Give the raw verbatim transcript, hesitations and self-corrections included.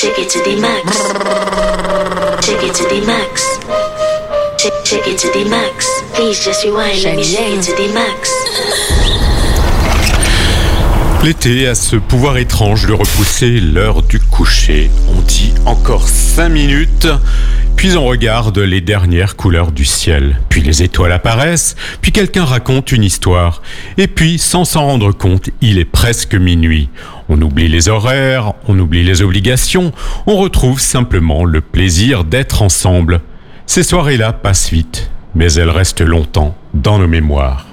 Take it to the max. Take it to the max. Take, take it to the max. Please just rewind. Let me take it to the max. L'été a ce pouvoir étrange de repousser l'heure du coucher. On dit encore cinq minutes, puis on regarde les dernières couleurs du ciel. Puis les étoiles apparaissent, puis quelqu'un raconte une histoire. Et puis, sans s'en rendre compte, il est presque minuit. On oublie les horaires, on oublie les obligations, on retrouve simplement le plaisir d'être ensemble. Ces soirées-là passent vite, mais elles restent longtemps dans nos mémoires.